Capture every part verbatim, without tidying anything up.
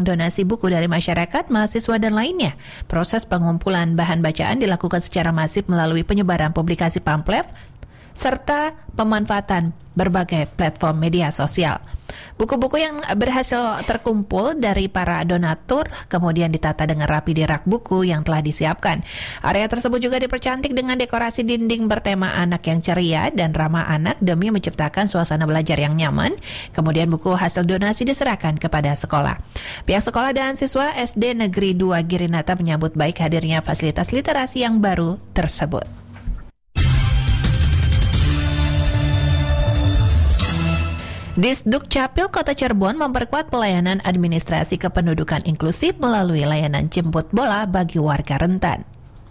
donasi buku dari masyarakat, mahasiswa, dan lainnya. Proses pengumpulan bahan bacaan dilakukan secara masif melalui penyebaran publikasi pamflet serta pemanfaatan berbagai platform media sosial. Buku-buku yang berhasil terkumpul dari para donatur kemudian ditata dengan rapi di rak buku yang telah disiapkan. Area tersebut juga dipercantik dengan dekorasi dinding bertema anak yang ceria dan ramah anak demi menciptakan suasana belajar yang nyaman. Kemudian buku hasil donasi diserahkan kepada sekolah. Pihak sekolah dan siswa S D Negeri dua Girinata menyambut baik hadirnya fasilitas literasi yang baru tersebut. Disduk Capil Kota Cirebon memperkuat pelayanan administrasi kependudukan inklusif melalui layanan jemput bola bagi warga rentan.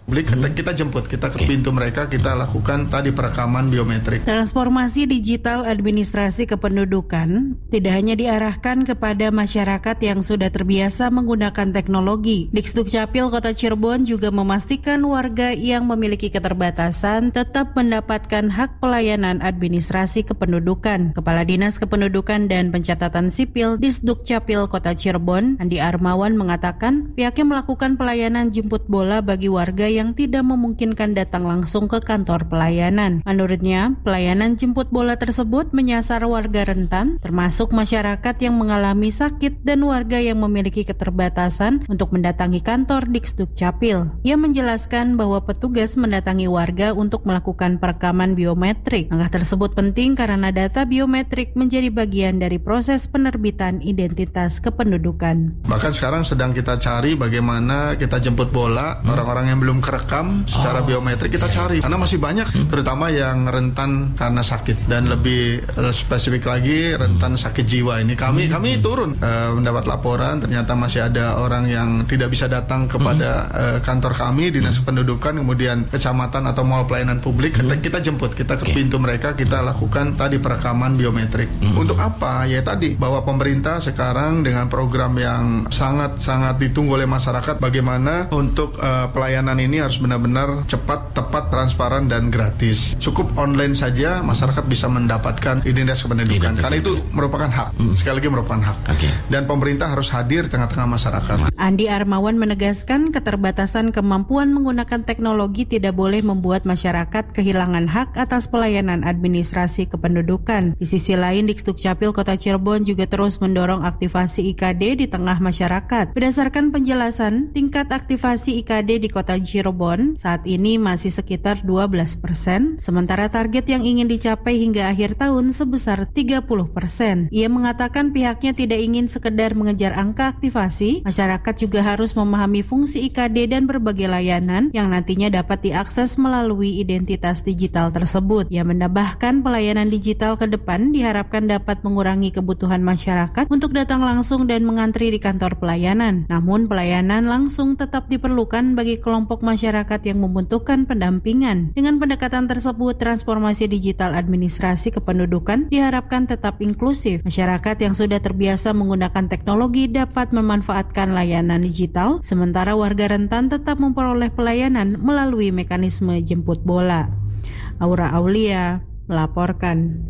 Kita jemput, kita ke pintu mereka, kita lakukan tadi perekaman biometrik. Transformasi digital administrasi kependudukan tidak hanya diarahkan kepada masyarakat yang sudah terbiasa menggunakan teknologi. Disduk Capil Kota Cirebon juga memastikan warga yang memiliki keterbatasan tetap mendapatkan hak pelayanan administrasi kependudukan. Kepala Dinas Kependudukan dan Pencatatan Sipil Disduk Capil Kota Cirebon, Andi Armawan, mengatakan pihaknya melakukan pelayanan jemput bola bagi warga yang tidak memungkinkan datang langsung ke kantor pelayanan. Menurutnya, pelayanan jemput bola tersebut menyasar warga rentan, termasuk masyarakat yang mengalami sakit dan warga yang memiliki keterbatasan untuk mendatangi kantor Disduk Capil. Ia menjelaskan bahwa petugas mendatangi warga untuk melakukan perekaman biometrik. Langkah tersebut penting karena data biometrik menjadi bagian dari proses penerbitan identitas kependudukan. Bahkan sekarang sedang kita cari bagaimana kita jemput bola hmm. orang-orang yang belum kerekam secara oh, biometrik kita yeah. cari karena masih banyak hmm. terutama yang rentan karena sakit dan lebih uh, spesifik lagi rentan hmm. sakit jiwa ini kami hmm. kami turun uh, mendapat laporan ternyata masih ada orang yang tidak bisa datang kepada hmm. uh, kantor kami Dinas Kependudukan kemudian kecamatan atau mall pelayanan publik hmm. kita, kita jemput kita ke okay. pintu mereka kita lakukan tadi perekaman biometrik hmm. untuk apa ya tadi bahwa pemerintah sekarang dengan program yang sangat-sangat ditunggu oleh masyarakat bagaimana untuk uh, pelayanan ini harus benar-benar cepat, tepat, transparan, dan gratis. Cukup online saja masyarakat bisa mendapatkan identitas kependudukan karena itu merupakan hak. Hmm. Sekali lagi merupakan hak. Okay. Dan pemerintah harus hadir di tengah-tengah masyarakat. Andi Armawan menegaskan keterbatasan kemampuan menggunakan teknologi tidak boleh membuat masyarakat kehilangan hak atas pelayanan administrasi kependudukan. Di sisi lain, Disduk Capil Kota Cirebon juga terus mendorong aktivasi I K D di tengah masyarakat. Berdasarkan penjelasan, tingkat aktivasi I K D di Kota Cirebon saat ini masih sekitar dua belas persen, sementara target yang ingin dicapai hingga akhir tahun sebesar tiga puluh persen. Ia mengatakan pihaknya tidak ingin sekedar mengejar angka aktivasi, masyarakat juga harus memahami fungsi I K D dan berbagai layanan yang nantinya dapat diakses melalui identitas digital tersebut. Ia menambahkan pelayanan digital ke depan diharapkan dapat mengurangi kebutuhan masyarakat untuk datang langsung dan mengantri di kantor pelayanan. Namun pelayanan langsung tetap diperlukan bagi kelompok masyarakat yang membutuhkan pendampingan. Dengan pendekatan tersebut, transformasi digital administrasi kependudukan diharapkan tetap inklusif. Masyarakat yang sudah terbiasa menggunakan teknologi dapat memanfaatkan layanan digital, sementara warga rentan tetap memperoleh pelayanan melalui mekanisme jemput bola. Aura Aulia melaporkan.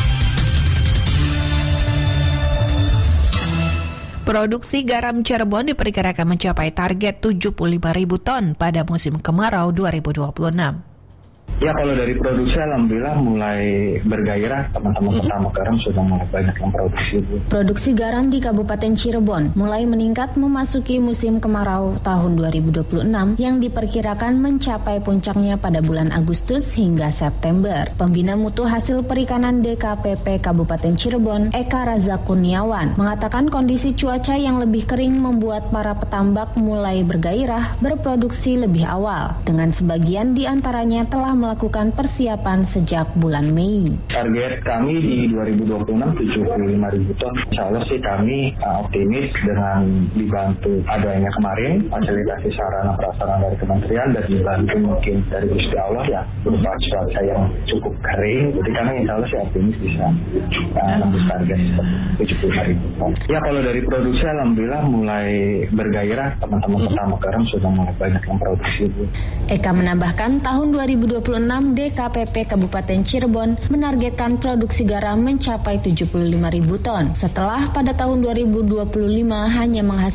Produksi garam Cirebon diperkirakan mencapai target tujuh puluh lima ribu ton pada musim kemarau dua ribu dua puluh enam. Ya, kalau dari produksi alhamdulillah mulai bergairah, teman-teman petani garam sudah mulai banyak yang produksi. Produksi garam di Kabupaten Cirebon mulai meningkat memasuki musim kemarau tahun dua ribu dua puluh enam yang diperkirakan mencapai puncaknya pada bulan Agustus hingga September. Pembina Mutu Hasil Perikanan D K P P Kabupaten Cirebon, Eka Raza Kurniawan, mengatakan kondisi cuaca yang lebih kering membuat para petambak mulai bergairah berproduksi lebih awal, dengan sebagian diantaranya telah melakukan persiapan sejak bulan Mei. Target kami di dua ribu dua puluh enam tujuh puluh lima ribu ton. Insya Allah sih kami uh, optimis dengan dibantu adanya kemarin fasilitasi sarana prasarana dari kementerian dan dibantu mungkin dari Gusti Allah ya berupa cuaca yang cukup kering. Jadi kami insya Allah sih optimis bisa menembus uh, target tujuh puluh lima ribu ton. Ya, kalau dari produksi alhamdulillah mulai bergairah, teman-teman petani garam sudah mulai banyak yang produksi. Eka menambahkan tahun dua ribu dua puluh enam D K P P Kabupaten Cirebon menargetkan produksi garam mencapai tujuh puluh lima ribu ton setelah pada tahun dua ribu dua puluh lima hanya menghasilkan